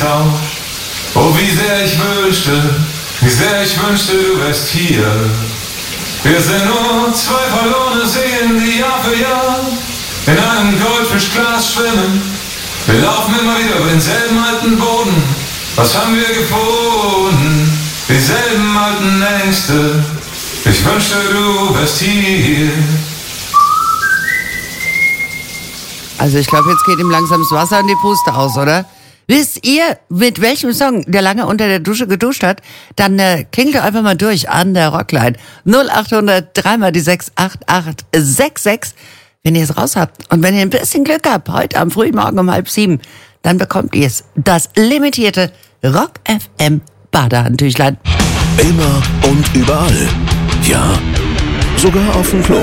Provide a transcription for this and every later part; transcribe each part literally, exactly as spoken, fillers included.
getauscht. Oh, wie sehr ich wünschte, wie sehr ich wünschte, du wärst hier. Wir sind nur zwei verlorene Seelen, die Jahr für Jahr in einem Goldfischglas schwimmen. Wir laufen immer wieder über denselben alten Boden. Was haben wir gefunden? Dieselben alten Ängste. Ich wünschte, du wärst hier. Also ich glaube, jetzt geht ihm langsam das Wasser in die Puste aus, oder? Wisst ihr, mit welchem Song der lange unter der Dusche geduscht hat? Dann äh, klingelt einfach mal durch an der Rockline. null achthundert drei mal die sechs acht acht sechs sechs. Wenn ihr es raus habt und wenn ihr ein bisschen Glück habt, heute am frühen Morgen um halb sieben, dann bekommt ihr es. Das limitierte Rock F M Badehandtüchlein. Immer und überall. Ja, sogar auf dem Klo.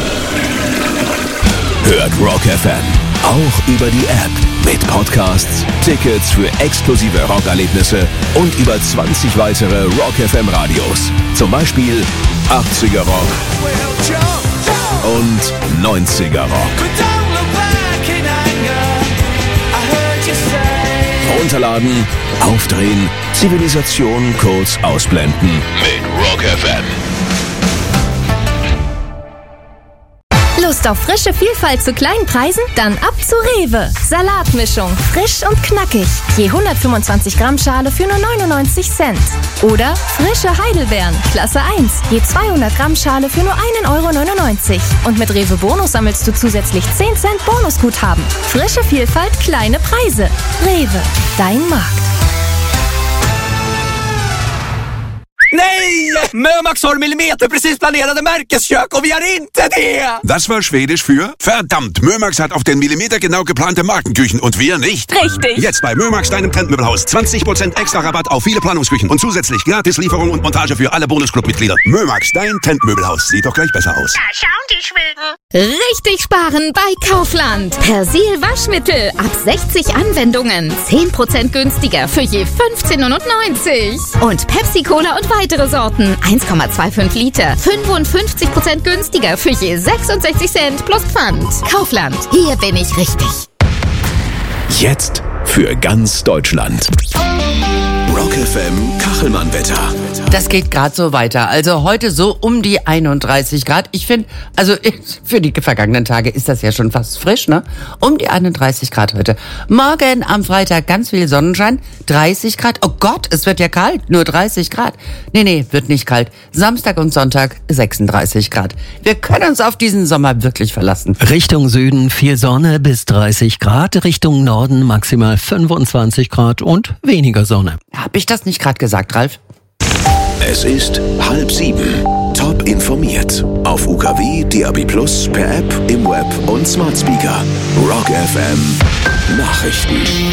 Hört Rock F M auch über die App. Mit Podcasts, Tickets für exklusive Rockerlebnisse und über zwanzig weitere Rock F M Radios. Zum Beispiel achtziger Rock und neunziger Rock. Runterladen, aufdrehen, Zivilisation kurz ausblenden mit Rock F M. Lust auf frische Vielfalt zu kleinen Preisen? Dann ab zu Rewe. Salatmischung, frisch und knackig. Je hundertfünfundzwanzig Gramm Schale für nur neunundneunzig Cent. Oder frische Heidelbeeren, Klasse eins. Je zweihundert Gramm Schale für nur ein Euro neunundneunzig. Und mit Rewe Bonus sammelst du zusätzlich zehn Cent Bonusguthaben. Frische Vielfalt, kleine Preise. Rewe, dein Markt. Nej! Mömax har millimeter precis planerade märkeskök och vi har inte det! Das war Schwedisch für verdammt, Mömax hat auf den Millimeter genau geplante Markenküchen und wir nicht. Richtig! Jetzt bei Mömax, deinem Trendmöbelhaus. zwanzig Prozent extra Rabatt auf viele Planungsküchen und zusätzlich gratis Lieferung und Montage für alle Bonusclub-Mitglieder. Mömax, dein Trendmöbelhaus. Sieht doch gleich besser aus. Da schauen die Schweden. Richtig sparen bei Kaufland. Persil Waschmittel ab sechzig Anwendungen. zehn Prozent günstiger für je fünfzehn neunundneunzig. Und Pepsi Cola und weitere Sorten. eins Komma fünfundzwanzig Liter. fünfundfünfzig Prozent günstiger für je sechsundsechzig Cent plus Pfand. Kaufland. Hier bin ich richtig. Jetzt für ganz Deutschland. Rock F M Kachelmann-Wetter. Das geht gerade so weiter. Also heute so um die einunddreißig Grad. Ich finde, also für die vergangenen Tage ist das ja schon fast frisch, ne? Um die einunddreißig Grad heute. Morgen am Freitag ganz viel Sonnenschein. dreißig Grad. Oh Gott, es wird ja kalt. Nur dreißig Grad. Nee, nee, wird nicht kalt. Samstag und Sonntag sechsunddreißig Grad. Wir können uns auf diesen Sommer wirklich verlassen. Richtung Süden viel Sonne bis dreißig Grad. Richtung Norden maximal fünfundzwanzig Grad und weniger Sonne. Hab ich das nicht gerade gesagt, Ralf? Es ist halb sieben. Top informiert. Auf U K W, D A B Plus, per App, im Web und Smart Speaker. Rock F M Nachrichten.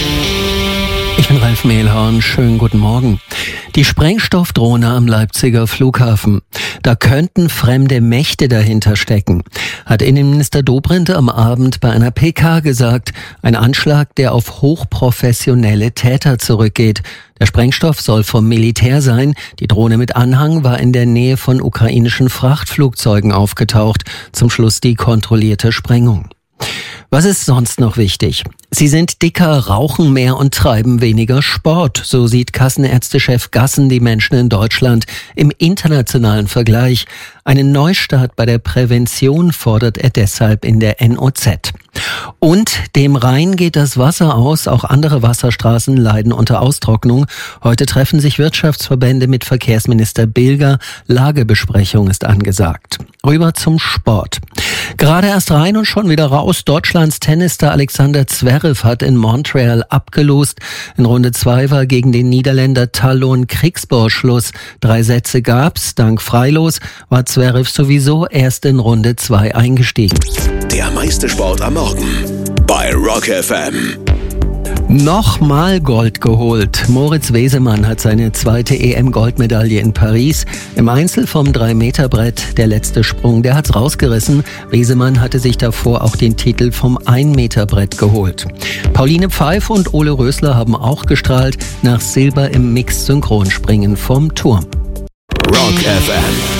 Ich bin Ralf Mehlhorn, schönen guten Morgen. Die Sprengstoffdrohne am Leipziger Flughafen. Da könnten fremde Mächte dahinter stecken, hat Innenminister Dobrindt am Abend bei einer P K gesagt. Ein Anschlag, der auf hochprofessionelle Täter zurückgeht. Der Sprengstoff soll vom Militär sein. Die Drohne mit Anhang war in der Nähe von ukrainischen Frachtflugzeugen aufgetaucht. Zum Schluss die kontrollierte Sprengung. Was ist sonst noch wichtig? Sie sind dicker, rauchen mehr und treiben weniger Sport. So sieht Kassenärztechef Gassen die Menschen in Deutschland im internationalen Vergleich. Einen Neustart bei der Prävention fordert er deshalb in der N O Z. Und dem Rhein geht das Wasser aus. Auch andere Wasserstraßen leiden unter Austrocknung. Heute treffen sich Wirtschaftsverbände mit Verkehrsminister Bilger. Lagebesprechung ist angesagt. Rüber zum Sport. Gerade erst rein und schon wieder raus. Deutschlands Tennisstar Alexander Zverev hat in Montreal abgelost. In Runde zwei war gegen den Niederländer Talon Krigsbohr Schluss. Drei Sätze gab's. Dank Freilos war Zverev sowieso erst in Runde zwei eingestiegen. Der meiste Sport am Morgen bei Rock F M. Nochmal Gold geholt. Moritz Wesemann hat seine zweite E M-Goldmedaille in Paris. Im Einzel vom drei Meter Brett, der letzte Sprung, der hat's rausgerissen. Wesemann hatte sich davor auch den Titel vom ein Meter Brett geholt. Pauline Pfeif und Ole Rösler haben auch gestrahlt nach Silber im Mix-Synchronspringen vom Turm. Rock F M.